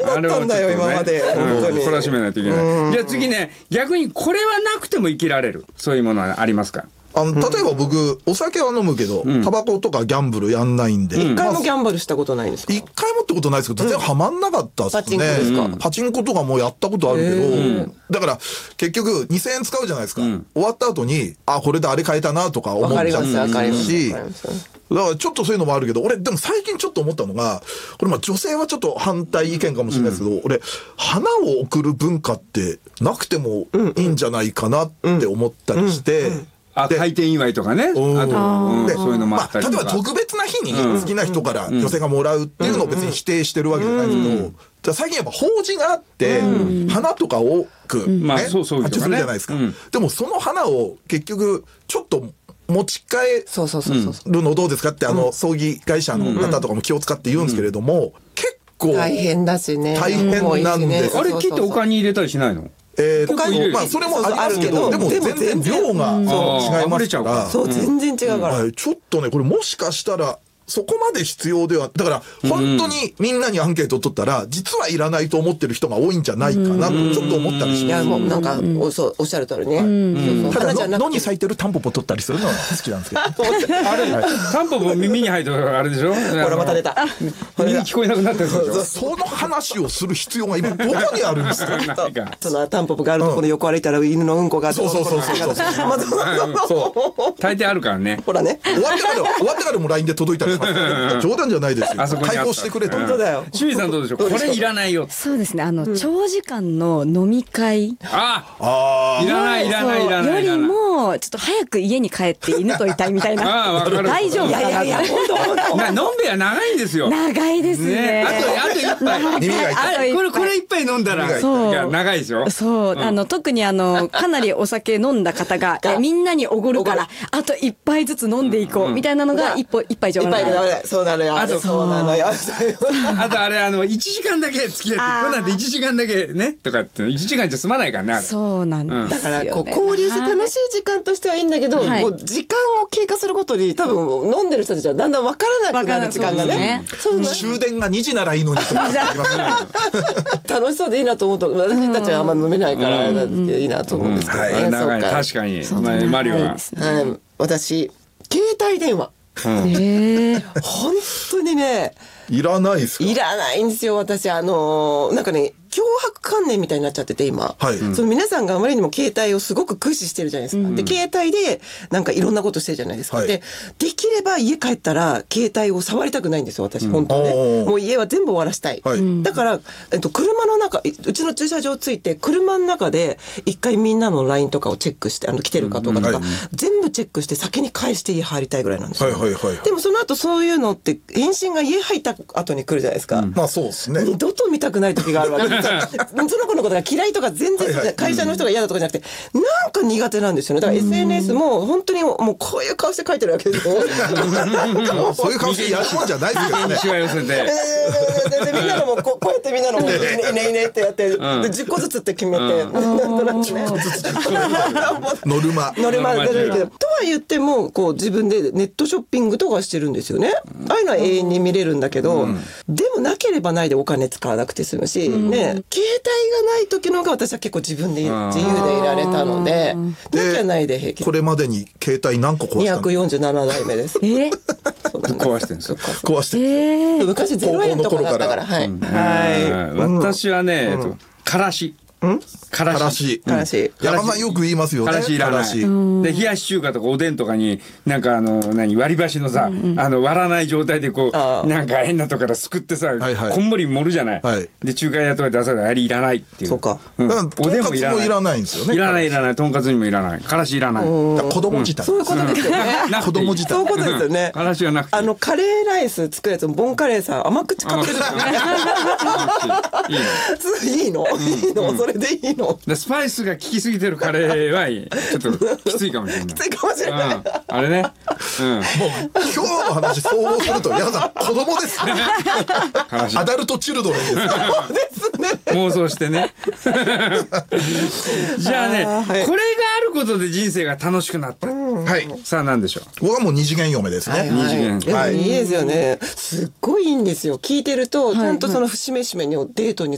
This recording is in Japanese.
だったんだよ、今まで。本当に。 懲らしめないといけない。じゃあ次ね、逆にこれはなくても生きられる。そういうものはありますか？ 例えば僕、お酒は飲むけど、タバコとかギャンブルやんないんで。 一回もギャンブルしたことないんですか？ 一回もってことないですけど、全然ハマんなかったっすね。 パチンコですか？ パチンコとかもやったことあるけど、だから結局2000円使うじゃないですか。終わった後に、あ、これであれ買えたなとか思っちゃうし、だからちょっとそういうのもあるけど、俺でも最近ちょっと思ったのが、これまあ女性はちょっと反対意見かもしれないですけど、俺、花を贈る文化ってなくてもいいんじゃないかなって思ったりして、 開店祝いとかね。あと、そういうのもあったりとか。 例えば特別な日に好きな人から女性がもらうっていうのを別に否定してるわけじゃないけど、最近やっぱ法事があって、花とか多くね、発注するじゃないですか。でもその花を結局、ちょっと持ち帰るのどうですかって、葬儀会社の方とかも気を使って言うんですけれども、結構大変だしね。 大変なんです。 あれ切ってお金に入れたりしないの？ まあそれもありますけど、でも全然量が違いますから、 そう全然違うから、 ちょっとねこれもしかしたらそこまで必要では、だから本当にみんなにアンケートを取ったら実はいらないと思ってる人が多いんじゃないかなとちょっと思ったりします。 いやもうなんかおっしゃる通りね。 ただ野に咲いてるタンポポ取ったりするのは好きなんですけど。 あれタンポポ耳に入ってあれでしょ？ほらまた出た。 耳聞こえなくなってるでしょ？ その話をする必要が今どこにあるんですか？ そのタンポポがあるところで横歩いたら犬のうんこが。 そう。 大抵あるからね。 ほらね。 終わってからも LINE で届いたりします。冗談じゃないですよ。対抗してくれと。 本当だよ。 清水さんどうでしょう？これいらないよ。 そうですね。長時間の飲み会。 いらないよりもちょっと早く家に帰って犬といたいみたいな。大丈夫かな。 いや飲んべや長いんですよ。 長いですね。 あと一杯。これ一杯飲んだら長いですよ。 そう。特にかなりお酒飲んだ方がみんなにおごるからあと一杯ずつ飲んでいこうみたいなのが一杯じゃない。 そうなのよ。そうなのよ。 あとあれ1時間だけ付き合って、こうなんて1時間だけねとかって1時間じゃ済まないからね。 そうなんですよね。 だから交流して楽しい時間としてはいいんだけど、もう時間を経過するごとに多分飲んでる人たちはだんだん分からなくなる時間がね。 終電が2時ならいいのにとか楽しそうでいいなと思うと、私たちはあんま飲めないからいいなと思うんですけどね。 長い確かに。マリオは私携帯電話本当にねいらないですか？ いらないんですよ。私なんかね脅迫観念みたいになっちゃってて今、その皆さんがあまりにも携帯をすごく駆使してるじゃないですか。で携帯でなんかいろんなことしてるじゃないですか。できれば家帰ったら携帯を触りたくないんですよ私、本当ね。もう家は全部終わらしたい。だから車の中、うちの駐車場ついて車の中で一回みんなの LINE とかをチェックして来てるかとか全部チェックして先に返して家入りたいぐらいなんですよ。でもその後そういうのって返信が家入った後に来るじゃないですか。 まあそうですね。 二度と見たくない時があるわけその子のことが嫌いとか全然会社の人が嫌だとかじゃなくてなんか苦手なんですよね。だから SNS も本当にもうこういう顔して書いてるわけですよ。 そういう顔してやるもんじゃないですよね。 しわ寄せてでみんなのもこうやってみんなのもいいねってやってで10個ずつって決めてノルマ出るけどとは言ってもこう自分でネットショッピングとかしてるんですよね。ああいうのは永遠に見れるんだけどでもなければないでお金使わなくて済むしね。携帯がない時の方が私は結構自分で自由でいられたのでなきゃないで平気。 これまでに携帯何個壊したの ？247代目です。 壊してるんですよ。 壊してる。 昔0円とかだったから。 私はねからしからし。山さんよく言いますよね。 からしいらない。で冷やし中華とかおでんとかになんか割り箸のさ割らない状態でこうなんか変なとこからすくってさこんもり盛るじゃない。で中華屋とか出されたらあれいらないっていう。 そうか。 おでんもいらないんですよね。 いらない。とんかつにもいらない。からしいらない。 子供自体。 そういうことですよね。 子供自体。 そういうことですよね。 からしはなくて。 カレーライス作るやつボンカレーさ甘口買ってる。いいのそれでいいの。 スパイスが効きすぎてるカレーはちょっときついかもしれない。 きついかもしれない。 あれね。もう今日の話総合すると矢さん子供ですね。アダルトチルドレンです。そうですね。 妄想してね。じゃあねこれがあることで人生が楽しくなった。さあ何でしょう。 僕はもう二次元嫁ですね。 二次元。 でもいいですよね。すっごいいいんですよ。聞いてるとちゃんとその節目節目にデートに